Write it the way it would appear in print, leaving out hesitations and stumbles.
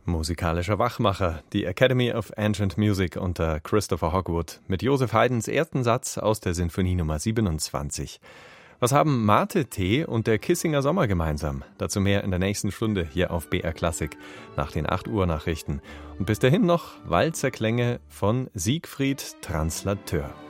Musikalischer Wachmacher, die Academy of Ancient Music unter Christopher Hogwood mit Joseph Haydns ersten Satz aus der Sinfonie Nummer 27. Was haben Mate-Tee und der Kissinger Sommer gemeinsam? Dazu mehr in der nächsten Stunde hier auf BR Klassik nach den 8 Uhr Nachrichten. Und bis dahin noch Walzerklänge von Siegfried Translateur.